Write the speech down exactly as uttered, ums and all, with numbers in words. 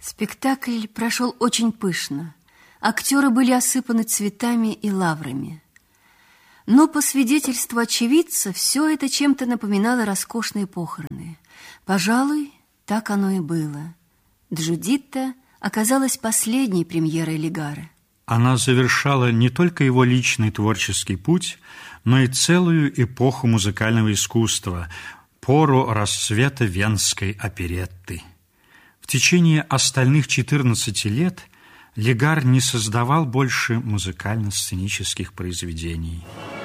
Спектакль прошел очень пышно. Актеры были осыпаны цветами и лаврами. Но, по свидетельству очевидца, все это чем-то напоминало роскошные похороны. Пожалуй, так оно и было. Джудитта оказалась последней премьерой Лигара. Она завершала не только его личный творческий путь, но и целую эпоху музыкального искусства, пору расцвета венской оперетты. В течение остальных четырнадцати лет Лигар не создавал больше музыкально-сценических произведений.